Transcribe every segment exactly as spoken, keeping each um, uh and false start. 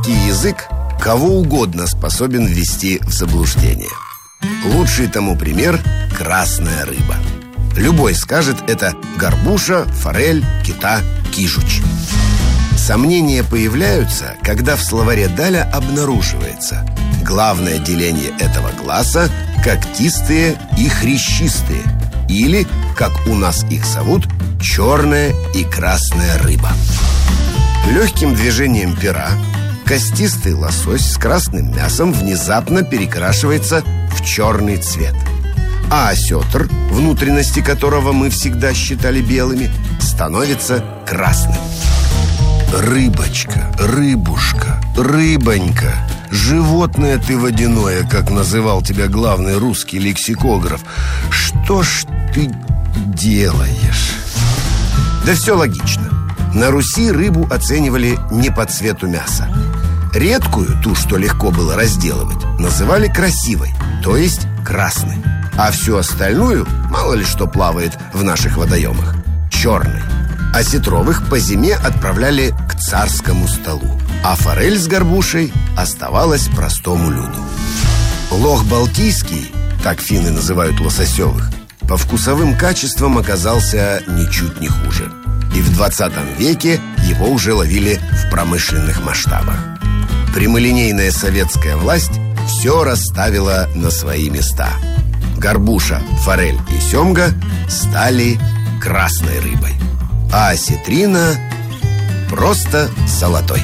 Русский язык кого угодно способен ввести в заблуждение. Лучший тому пример – красная рыба. Любой скажет, это горбуша, форель, кита, кижуч. Сомнения появляются, когда в словаре Даля обнаруживается: главное деление этого класса – когтистые и хрящистые, или, как у нас их зовут, черная и красная рыба. Легким движением пера костистый лосось с красным мясом внезапно перекрашивается в черный цвет, а осетр, внутренности которого мы всегда считали белыми, становится красным. Рыбочка, рыбушка, рыбонька, животное ты водяное, как называл тебя главный русский лексикограф. Что ж ты делаешь? Да все логично. На Руси рыбу оценивали не по цвету мяса. Редкую, ту, что легко было разделывать, называли красивой, то есть красной. А всю остальную, мало ли что плавает в наших водоемах, черной. Осетровых по зиме отправляли к царскому столу, а форель с горбушей оставалась простому люду. Лох балтийский, так финны называют лососевых, по вкусовым качествам оказался ничуть не хуже. И в двадцатом веке его уже ловили в промышленных масштабах. Прямолинейная советская власть все расставила на свои места. Горбуша, форель и семга стали красной рыбой, а осетрина просто золотой.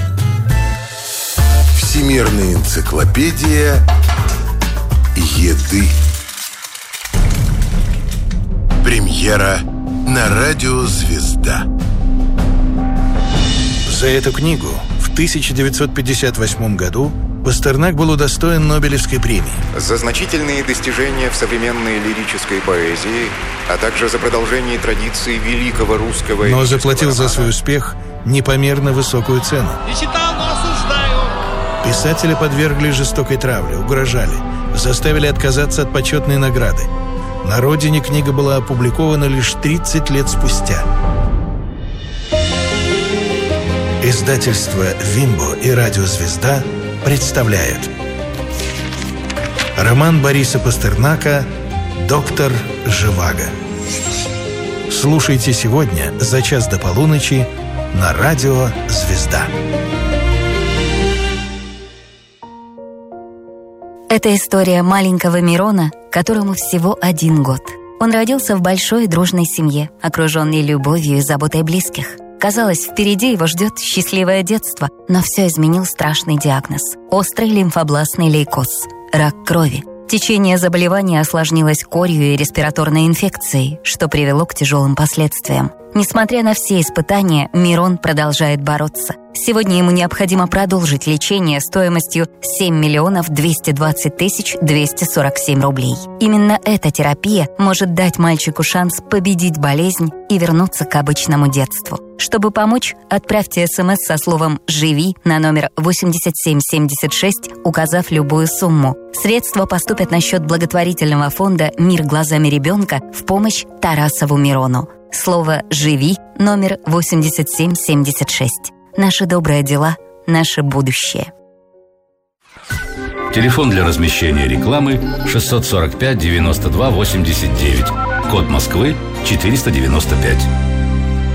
Всемирная энциклопедия еды. Премьера на радио «Звезда». За эту книгу в тысяча девятьсот пятьдесят восьмом году Пастернак был удостоен Нобелевской премии. За значительные достижения в современной лирической поэзии, а также за продолжение традиции великого русского... Но заплатил за свой успех непомерно высокую цену. Не читал, но осуждаю. Писателя подвергли жестокой травле, угрожали, заставили отказаться от почетной награды. На родине книга была опубликована лишь тридцать лет спустя. Издательство «Вимбо» и радио «Звезда» представляют роман Бориса Пастернака «Доктор Живаго». Слушайте сегодня за час до полуночи на радио «Звезда». Это история маленького Мирона, которому всего один год. Он родился в большой дружной семье, окруженный любовью и заботой близких. Казалось, впереди его ждет счастливое детство, но все изменил страшный диагноз – острый лимфобластный лейкоз – рак крови. Течение заболевания осложнилось корью и респираторной инфекцией, что привело к тяжелым последствиям. Несмотря на все испытания, Мирон продолжает бороться. Сегодня ему необходимо продолжить лечение стоимостью семь миллионов двести двадцать тысяч двести сорок семь рублей. Именно эта терапия может дать мальчику шанс победить болезнь и вернуться к обычному детству. Чтобы помочь, отправьте смс со словом «Живи» на номер восемьдесят семь семьдесят шесть, указав любую сумму. Средства поступят на счет благотворительного фонда «Мир глазами ребенка» в помощь Тарасову Мирону. Слово «Живи» номер восемьдесят семь семьдесят шесть. Наши добрые дела, наше будущее. Телефон для размещения рекламы шестьсот сорок пять девяносто два восемьдесят девять. Код Москвы четыреста девяносто пять.